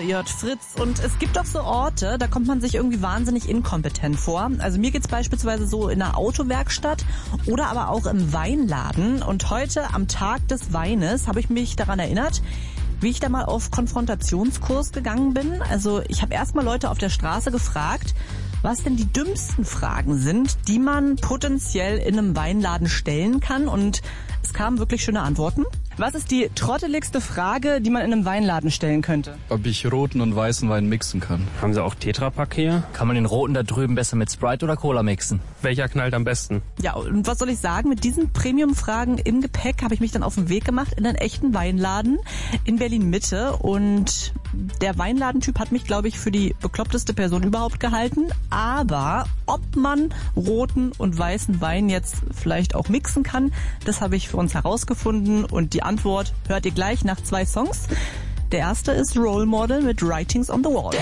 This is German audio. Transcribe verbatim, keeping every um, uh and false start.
ihr hört Fritz und es gibt doch so Orte, da kommt man sich irgendwie wahnsinnig inkompetent vor. Also mir geht's beispielsweise so in einer Autowerkstatt oder aber auch im Weinladen. Und heute am Tag des Weines habe ich mich daran erinnert, wie ich da mal auf Konfrontationskurs gegangen bin. Also ich habe erstmal Leute auf der Straße gefragt, was denn die dümmsten Fragen sind, die man potenziell in einem Weinladen stellen kann. Und es kamen wirklich schöne Antworten. Was ist die trotteligste Frage, die man in einem Weinladen stellen könnte? Ob ich roten und weißen Wein mixen kann. Haben Sie auch Tetrapack hier? Kann man den roten da drüben besser mit Sprite oder Cola mixen? Welcher knallt am besten? Ja, und was soll ich sagen? Mit diesen Premium-Fragen im Gepäck habe ich mich dann auf den Weg gemacht in einen echten Weinladen in Berlin-Mitte. Und der Weinladentyp hat mich, glaube ich, für die bekloppteste Person überhaupt gehalten. Aber ob man roten und weißen Wein jetzt vielleicht auch mixen kann, das habe ich für uns herausgefunden. Und die Antwort hört ihr gleich nach zwei Songs. Der erste ist Role Model mit Writings on the Wall.